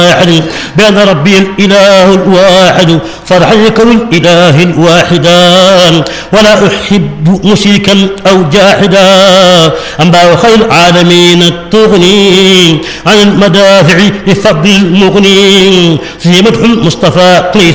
بأن ربي الإله الواحد فرحا يكون الإله الواحدا ولا أحب مشركا أو جاحدا أنباء خير العالمين التغني عن المدافع بفضل المغني في مدح المصطفى